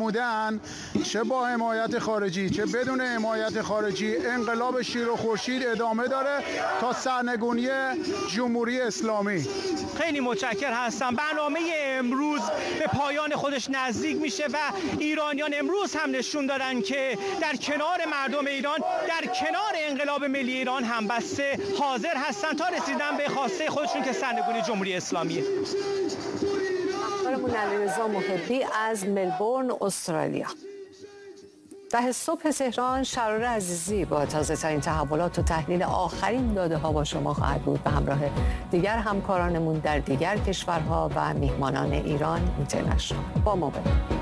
فرمودن چه با حمایت خارجی چه بدون حمایت خارجی انقلاب شیر و خورشید ادامه داره تا سرنگونی جمهوری اسلامی. خیلی متشکر هستم. برنامه امروز به پایان خودش نزدیک میشه و ایرانیان امروز هم نشون دادن که در کنار مردم ایران، در کنار انقلاب ملی ایران همبسته حاضر هستن تا رسیدن به خواسته خودشون که سرنگونی جمهوری اسلامیه. همکارمون علیرضا محبی از ملبورن استرالیا. 10 صبح تهران، شرار عزیزی با تازه ترین تحولات و تحلیل آخرین داده ها با شما خواهد بود به همراه دیگر همکارانمون در دیگر کشورها و میهمانان ایران اینترنشنال. با ما باشید.